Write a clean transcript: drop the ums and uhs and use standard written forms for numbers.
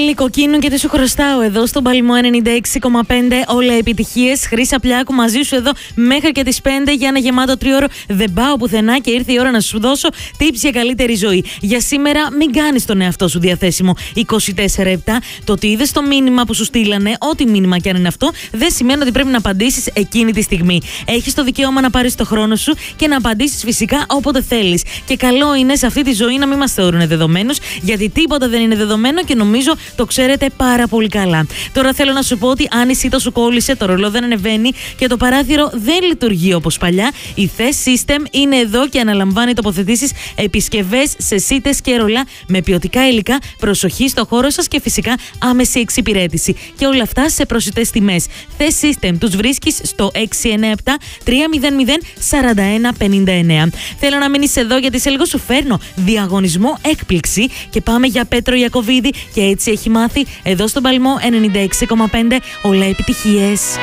Μιχάλη Κοκκίνου και τι σου χρωστάω εδώ στον Παλμό 96,5. Όλα επιτυχίες. Χρύσα Πλιάκου μαζί σου εδώ μέχρι και τις 5 για ένα γεμάτο τρίωρο. Δεν πάω πουθενά και ήρθε η ώρα να σου δώσω tips για καλύτερη ζωή. Για σήμερα, μην κάνεις τον εαυτό σου διαθέσιμο 24/7. Το ότι είδες το μήνυμα που σου στείλανε, ό,τι μήνυμα κι αν είναι αυτό, δεν σημαίνει ότι πρέπει να απαντήσεις εκείνη τη στιγμή. Έχεις το δικαίωμα να πάρεις το χρόνο σου και να απαντήσεις φυσικά όποτε θέλεις. Και καλό είναι σε αυτή τη ζωή να μην μας θεωρούν δεδομένους, γιατί τίποτα δεν είναι δεδομένο και νομίζω το ξέρετε πάρα πολύ καλά. Τώρα θέλω να σου πω ότι αν η σίτα σου κόλλησε, το ρολό δεν ανεβαίνει και το παράθυρο δεν λειτουργεί όπως παλιά, η Thess System είναι εδώ και αναλαμβάνει τοποθετήσεις, επισκευές σε σίτες και ρολά με ποιοτικά υλικά, προσοχή στο χώρο σας και φυσικά άμεση εξυπηρέτηση. Και όλα αυτά σε προσιτές τιμές. Thess System τους βρίσκεις στο 697 300 4159. Θέλω να μείνεις εδώ γιατί σε λίγο σου φέρνω διαγωνισμό έκπληξη και πάμε για Πέτρο Ιακωβίδη και έτσι έχει μάθει εδώ στον Παλμό 96,5. Όλα επιτυχίες.